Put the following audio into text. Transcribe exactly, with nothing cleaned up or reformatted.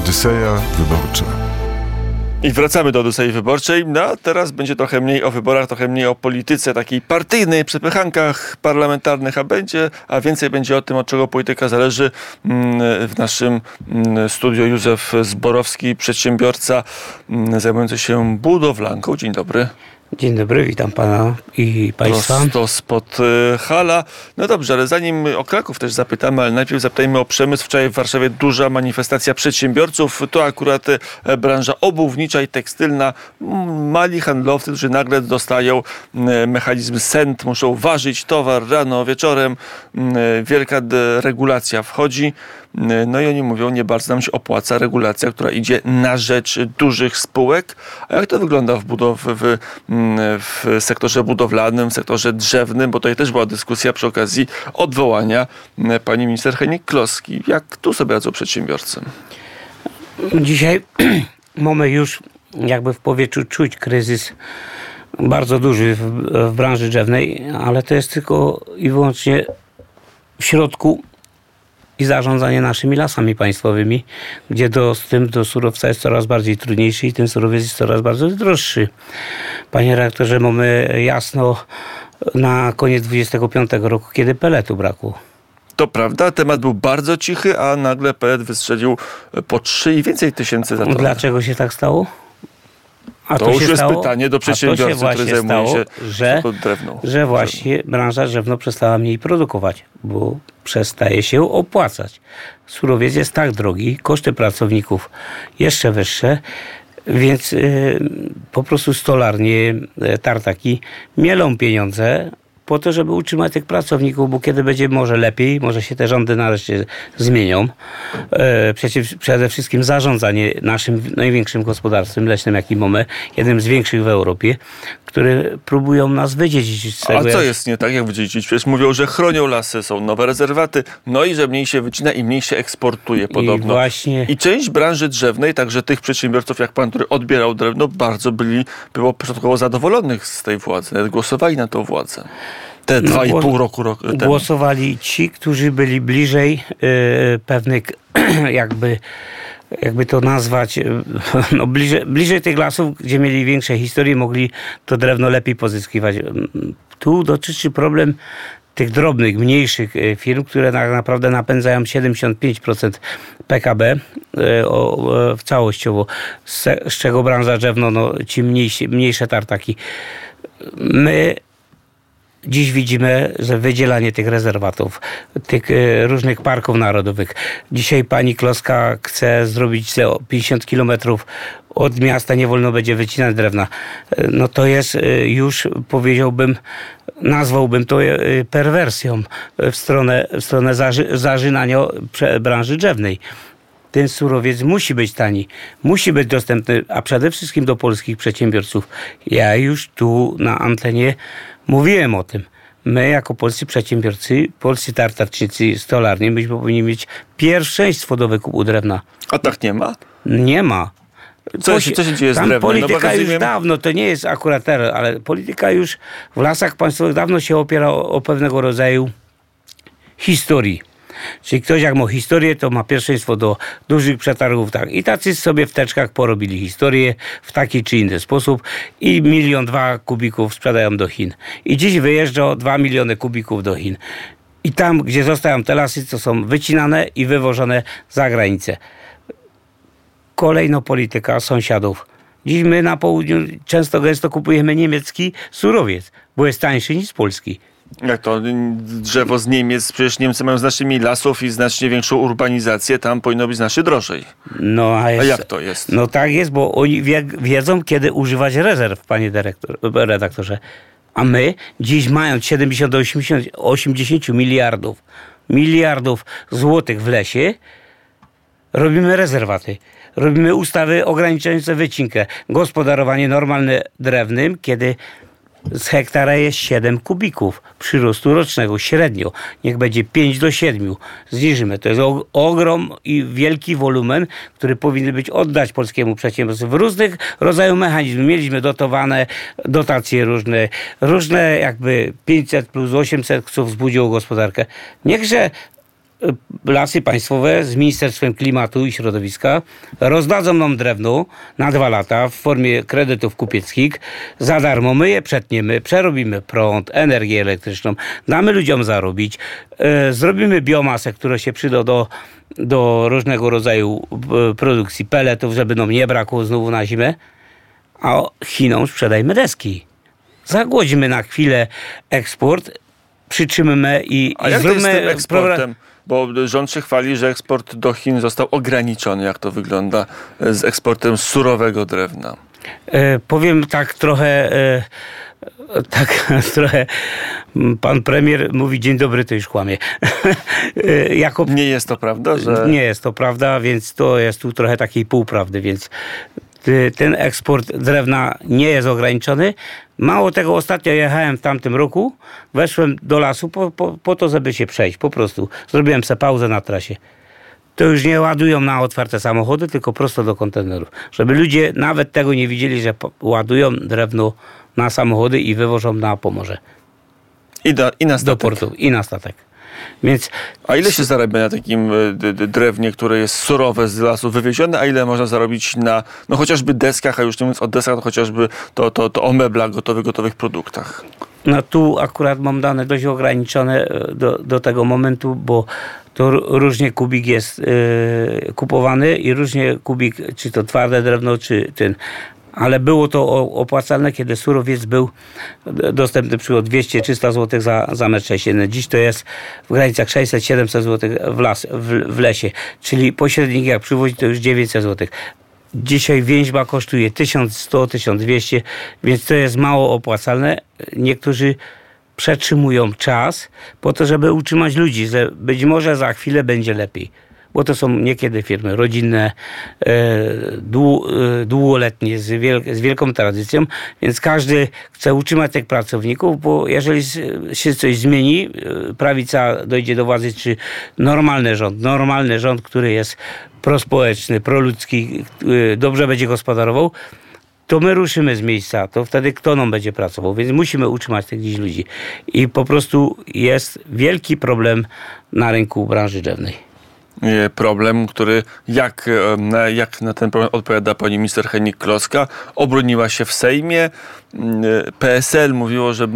Odyseja Wyborcza. I wracamy do Odysei Wyborczej. No a teraz będzie trochę mniej o wyborach, trochę mniej o polityce takiej partyjnej, przepychankach parlamentarnych, a będzie, a więcej będzie o tym, od czego polityka zależy. W naszym studiu Józef Zborowski, przedsiębiorca zajmujący się budowlanką. Dzień dobry. Dzień dobry, witam pana i państwa. Prosto spod hala. No dobrze, ale zanim o Kraków też zapytamy, ale najpierw zapytajmy o przemysł. Wczoraj w Warszawie duża manifestacja przedsiębiorców. To akurat branża obuwnicza i tekstylna. Mali handlowcy, którzy nagle dostają mechanizm sent, muszą ważyć towar rano, wieczorem. Wielka regulacja wchodzi. No i oni mówią, nie bardzo nam się opłaca regulacja, która idzie na rzecz dużych spółek. A jak to wygląda w, budow- w, w sektorze budowlanym, w sektorze drzewnym? Bo tutaj też była dyskusja przy okazji odwołania pani minister Hennig-Kloski. Jak tu sobie radzą przedsiębiorcy? Dzisiaj mamy już jakby w powietrzu czuć kryzys bardzo duży w, w branży drzewnej, ale to jest tylko i wyłącznie w środku i zarządzanie naszymi lasami państwowymi, gdzie dostęp do surowca jest coraz bardziej trudniejszy i ten surowiec jest coraz bardzo droższy. Panie redaktorze, mamy jasno na koniec dwudziestego piątego roku, kiedy peletu brakło. To prawda, temat był bardzo cichy, a nagle pelet wystrzelił po trzy i więcej tysięcy za tonę. Dlaczego się tak stało? A to, to już się jest stało, pytanie do przedsiębiorcy, który zajmuje stało, się że, drewną. że właśnie branża drzewno przestała mniej produkować, bo przestaje się opłacać. Surowiec jest tak drogi, koszty pracowników jeszcze wyższe, więc yy, po prostu stolarnie, tartaki mielą pieniądze po to, żeby utrzymać tych pracowników, bo kiedy będzie może lepiej, może się te rządy nareszcie zmienią. E, przecież przede wszystkim zarządzanie naszym największym gospodarstwem leśnym, jaki mamy, jednym z większych w Europie, które próbują nas wydziedziczyć z tego. A co jak... jest nie tak, jak wydziedziczyć? Przecież mówią, że chronią lasy, są nowe rezerwaty, no i że mniej się wycina i mniej się eksportuje podobno. I właśnie... I część branży drzewnej, także tych przedsiębiorców jak pan, który odbierał drewno, bardzo byli, było początkowo zadowolonych z tej władzy. Nawet głosowali na tą władzę. Te No, dwa i pół roku, roku temu. Głosowali ci, którzy byli bliżej yy, pewnych jakby jakby to nazwać, no bliżej, bliżej tych lasów, gdzie mieli większe historie, mogli to drewno lepiej pozyskiwać. Tu dotyczy problem tych drobnych, mniejszych firm, które tak naprawdę napędzają siedemdziesiąt pięć procent P K B w całościowo, z czego branża drzewno, no ci mniejsi, mniejsze tartaki. My dziś widzimy, że wydzielanie tych rezerwatów, tych różnych parków narodowych. Dzisiaj pani Kloska chce zrobić pięćdziesiąt kilometrów od miasta, nie wolno będzie wycinać drewna. No to jest już, powiedziałbym, nazwałbym to perwersją w stronę, w stronę zaży, zażynania branży drzewnej. Ten surowiec musi być tani, musi być dostępny, a przede wszystkim do polskich przedsiębiorców. Ja już tu na antenie mówiłem o tym. My jako polscy przedsiębiorcy, polscy tartacznicy stolarni, myśmy powinni mieć pierwszeństwo do wykupu drewna. A tak nie ma? Nie ma. Co, się, co się dzieje z drewnem? Polityka no, już rozumiem... dawno, to nie jest akurat teraz, ale polityka już w lasach państwowych dawno się opiera o, o pewnego rodzaju historii. Czyli ktoś jak ma historię, to ma pierwszeństwo do dużych przetargów. Tak. I tacy sobie w teczkach porobili historię w taki czy inny sposób i milion, dwa kubików sprzedają do Chin. I dziś wyjeżdża dwa miliony kubików do Chin. I tam, gdzie zostają te lasy, to są wycinane i wywożone za granicę. Kolejno polityka sąsiadów. Dziś my na południu często gęsto kupujemy niemiecki surowiec, bo jest tańszy niż polski. Jak to? Drzewo z Niemiec, przecież Niemcy mają znacznie mniej lasów i znacznie większą urbanizację, tam powinno być znacznie drożej. No, a, jest, a jak to jest? No tak jest, bo oni wie, wiedzą, kiedy używać rezerw, panie dyrektor, redaktorze. A my dziś mając siedemdziesiąt do osiemdziesięciu miliardów, miliardów złotych w lesie, robimy rezerwaty. Robimy ustawy ograniczające wycinkę. Gospodarowanie normalne drewnym, kiedy z hektara jest siedem kubików przyrostu rocznego średnio. Niech będzie pięć do siedmiu. Zniżymy. To jest ogrom i wielki wolumen, który powinien być oddać polskiemu przedsiębiorstwu w różnych rodzajach mechanizmów. Mieliśmy dotowane dotacje różne, różne jakby pięćset plus osiemset, co wzbudziło gospodarkę. Niechże Lasy Państwowe z Ministerstwem Klimatu i Środowiska rozdadzą nam drewno na dwa lata w formie kredytów kupieckich. Za darmo my je przetniemy, przerobimy prąd, energię elektryczną, damy ludziom zarobić, e, zrobimy biomasę, która się przyda do, do różnego rodzaju e, produkcji pelletów, żeby nam nie brakło znowu na zimę, a Chinom sprzedajmy deski. Zagłodzimy na chwilę eksport, przytrzymamy i, A i jak zróbmy to jest z tym eksportem? program. Bo rząd się chwali, że eksport do Chin został ograniczony. Jak to wygląda z eksportem surowego drewna? E, powiem tak trochę, e, tak trochę, pan premier mówi dzień dobry, to już kłamie. e, jako, Nie jest to prawda, że... Nie jest to prawda, więc to jest tu trochę takiej półprawdy, więc ten eksport drewna nie jest ograniczony. Mało tego, ostatnio jechałem w tamtym roku, weszłem do lasu po, po, po to, żeby się przejść, po prostu. Zrobiłem sobie pauzę na trasie. To już nie ładują na otwarte samochody, tylko prosto do kontenerów. Żeby ludzie nawet tego nie widzieli, że ładują drewno na samochody i wywożą na Pomorze. I, do, i na Do statek. portu i na statek. Więc A ile się zarabia na takim d- d- drewnie, które jest surowe z lasu wywiezione, a ile można zarobić na no chociażby deskach, a już nie mówiąc o deskach, to chociażby to, to, to o meblach, gotowych, gotowych produktach? no tu akurat mam dane dość ograniczone do, do tego momentu, bo to r- różnie kubik jest yy, kupowany i różnie kubik, czy to twarde drewno, czy ten. Ale było to o- opłacalne, kiedy surowiec był d- dostępny przy dwieście trzysta złotych za, za metr sześcienny. Dziś to jest w granicach sześćset siedemset złotych w, las, w, w lesie. Czyli pośrednik jak przywozi, to już dziewięćset złotych. Dzisiaj więźba kosztuje tysiąc sto, tysiąc dwieście, więc to jest mało opłacalne. Niektórzy przetrzymują czas po to, żeby utrzymać ludzi, że być może za chwilę będzie lepiej. Bo to są niekiedy firmy rodzinne, e, dłu, e, długoletnie, z, wiel, z wielką tradycją, więc każdy chce utrzymać tych pracowników, bo jeżeli się coś zmieni, e, prawica dojdzie do władzy, czy normalny rząd, normalny rząd, który jest prospołeczny, proludzki, e, dobrze będzie gospodarował, to my ruszymy z miejsca, to wtedy kto nam będzie pracował, więc musimy utrzymać tych dziś ludzi. I po prostu jest wielki problem na rynku branży drzewnej. Problem, który jak, na- jak na ten problem odpowiada pani minister Hennig-Kloska, obroniła się w Sejmie. P S L mówiło, że